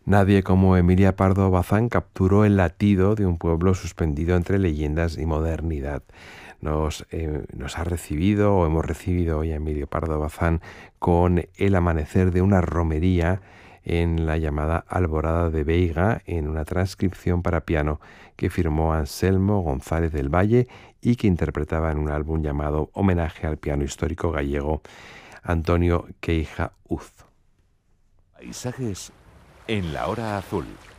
Nadie como Emilia Pardo Bazán capturó el latido de un pueblo suspendido entre leyendas y modernidad. Nos ha recibido, o hemos recibido hoy a Emilio Pardo Bazán con El amanecer de una romería en la llamada Alborada de Veiga, en una transcripción para piano que firmó Anselmo González del Valle y que interpretaba en un álbum llamado Homenaje al piano histórico gallego Antonio Queija Uz. Paisajes en la hora azul.